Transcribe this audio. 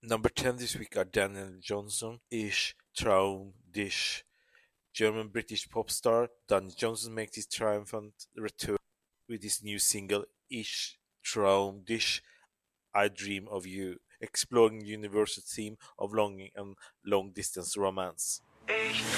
Number 10 this week are Daniel Johnson, Ich Traum Dich. German-British pop star Daniel Johnson makes his triumphant return with his new single Ich Traum Dich, I Dream of You, exploring the universal theme of longing and long-distance romance.